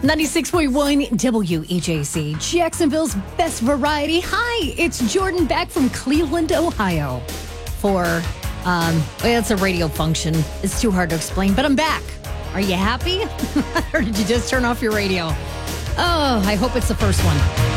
96.1 WEJC, Jacksonville's best variety. Hi, it's Jordan back from Cleveland, Ohio for, it's a radio function. It's too hard to explain, but I'm back. Are you happy? Or did you just turn off your radio? Oh, I hope it's the first one.